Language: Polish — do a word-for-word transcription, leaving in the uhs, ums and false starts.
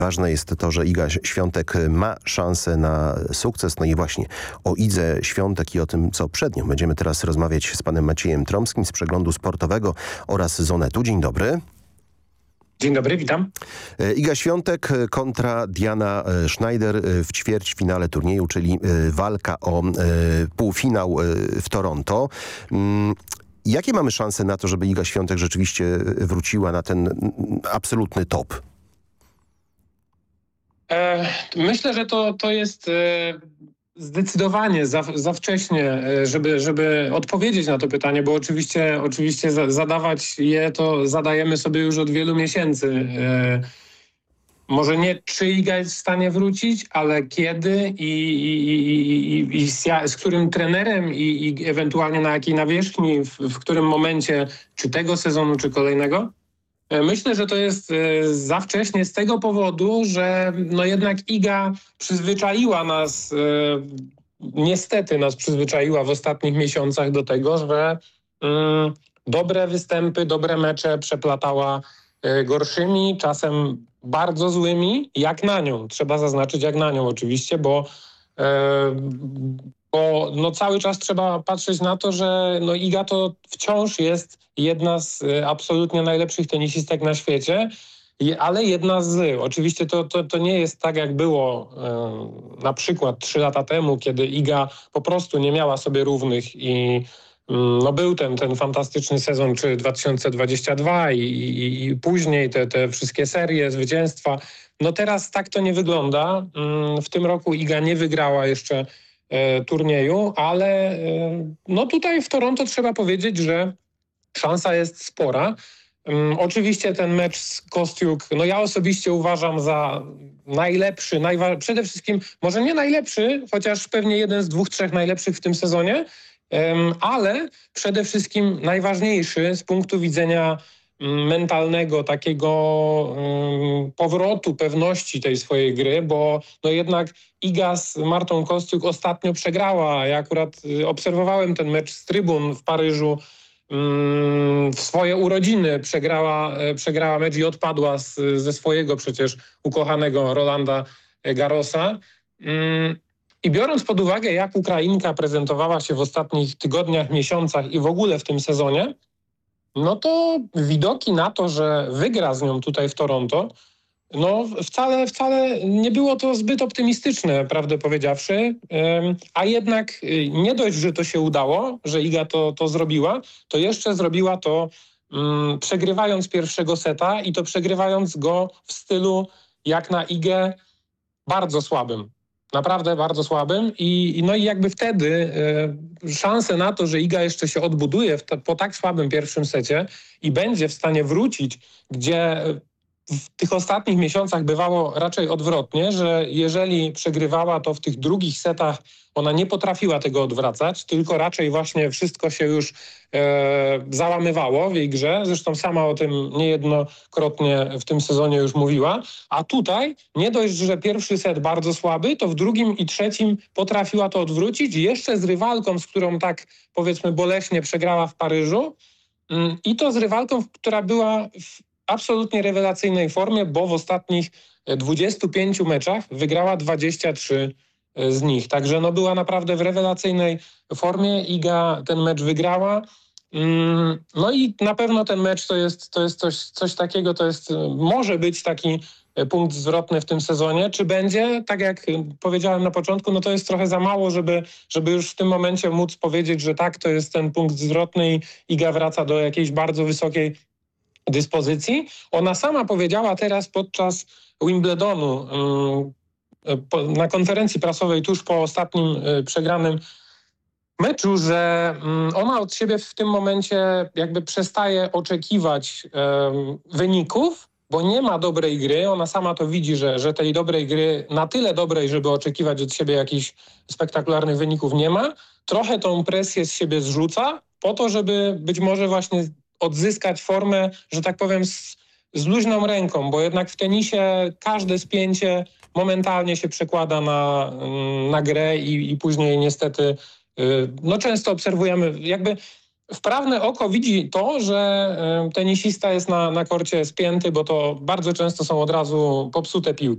Ważne jest to, że Iga Świątek ma szansę na sukces. No i właśnie o Idze Świątek i o tym, co przed nią będziemy teraz rozmawiać z panem Maciejem Tromskim z Przeglądu Sportowego oraz z Onetu. Dzień dobry. Dzień dobry, witam. Iga Świątek kontra Diana Schneider w ćwierćfinale turnieju, czyli walka o półfinał w Toronto. Jakie mamy szanse na to, żeby Iga Świątek rzeczywiście wróciła na ten absolutny top? E, myślę, że to, to jest e, zdecydowanie za, za wcześnie, e, żeby, żeby odpowiedzieć na to pytanie, bo oczywiście, oczywiście za, zadawać je to zadajemy sobie już od wielu miesięcy. E, może nie czy Iga jest w stanie wrócić, ale kiedy i, i, i, i, i z, ja, z którym trenerem i, i ewentualnie na jakiej nawierzchni, w, w którym momencie, czy tego sezonu, czy kolejnego. Myślę, że to jest za wcześnie z tego powodu, że no jednak Iga przyzwyczaiła nas, niestety nas przyzwyczaiła w ostatnich miesiącach do tego, że mm, dobre występy, dobre mecze przeplatała gorszymi, czasem bardzo złymi, jak na nią. Trzeba zaznaczyć jak na nią oczywiście, bo, bo no cały czas trzeba patrzeć na to, że no Iga to wciąż jest jedna z absolutnie najlepszych tenisistek na świecie, ale jedna z. Oczywiście to, to, to nie jest tak, jak było e, na przykład trzy lata temu, kiedy Iga po prostu nie miała sobie równych i no był ten, ten fantastyczny sezon, czy dwa tysiące dwudziesty drugi i, i, i później te, te wszystkie serie, zwycięstwa. No teraz tak to nie wygląda. W tym roku Iga nie wygrała jeszcze e, turnieju, ale e, no tutaj w Toronto trzeba powiedzieć, że szansa jest spora. Um, oczywiście ten mecz z Kostiuk, no ja osobiście uważam za najlepszy, najwa- przede wszystkim może nie najlepszy, chociaż pewnie jeden z dwóch, trzech najlepszych w tym sezonie, um, ale przede wszystkim najważniejszy z punktu widzenia um, mentalnego, takiego um, powrotu pewności tej swojej gry, bo no jednak Iga z Martą Kostiuk ostatnio przegrała. Ja akurat y, obserwowałem ten mecz z trybun w Paryżu, w swoje urodziny przegrała, przegrała mecz i odpadła z, ze swojego przecież ukochanego Rolanda Garrosa. I biorąc pod uwagę, jak Ukrainka prezentowała się w ostatnich tygodniach, miesiącach i w ogóle w tym sezonie, no to widoki na to, że wygra z nią tutaj w Toronto, no wcale, wcale nie było to zbyt optymistyczne, prawdę powiedziawszy, a jednak nie dość, że to się udało, że Iga to, to zrobiła, to jeszcze zrobiła to um, przegrywając pierwszego seta i to przegrywając go w stylu jak na Igę bardzo słabym. Naprawdę bardzo słabym i no i jakby wtedy e, szanse na to, że Iga jeszcze się odbuduje w ta, po tak słabym pierwszym secie i będzie w stanie wrócić, gdzie w tych ostatnich miesiącach bywało raczej odwrotnie, że jeżeli przegrywała, to w tych drugich setach ona nie potrafiła tego odwracać, tylko raczej właśnie wszystko się już e, załamywało w jej grze. Zresztą sama o tym niejednokrotnie w tym sezonie już mówiła. A tutaj nie dość, że pierwszy set bardzo słaby, to w drugim i trzecim potrafiła to odwrócić. Jeszcze z rywalką, z którą tak powiedzmy boleśnie przegrała w Paryżu. Mm, I to z rywalką, która była w absolutnie rewelacyjnej formie, bo w ostatnich dwudziestu pięciu meczach wygrała dwadzieścia trzy z nich. Także no była naprawdę w rewelacyjnej formie. Iga ten mecz wygrała. No i na pewno ten mecz to jest, to jest coś, coś takiego, to jest, może być taki punkt zwrotny w tym sezonie. Czy będzie? Tak jak powiedziałem na początku, no to jest trochę za mało, żeby, żeby już w tym momencie móc powiedzieć, że tak, to jest ten punkt zwrotny i Iga wraca do jakiejś bardzo wysokiej dyspozycji. Ona sama powiedziała teraz podczas Wimbledonu na konferencji prasowej tuż po ostatnim przegranym meczu, że ona od siebie w tym momencie jakby przestaje oczekiwać wyników, bo nie ma dobrej gry. Ona sama to widzi, że, że tej dobrej gry, na tyle dobrej, żeby oczekiwać od siebie jakichś spektakularnych wyników, nie ma. Trochę tą presję z siebie zrzuca po to, żeby być może właśnie odzyskać formę, że tak powiem, z, z luźną ręką, bo jednak w tenisie każde spięcie momentalnie się przekłada na, na grę i, i później niestety no często obserwujemy, jakby wprawne oko widzi to, że tenisista jest na, na korcie spięty, bo to bardzo często są od razu popsute piłki.